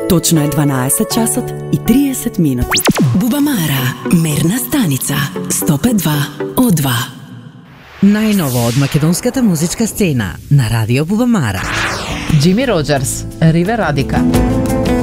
Точно е 12 часот и 30 минути. Бубамара, мерна станица 105.2 О2. Најново од македонската музичка сцена на Радио Бубамара. Джими Роджерс, Ривер Радика.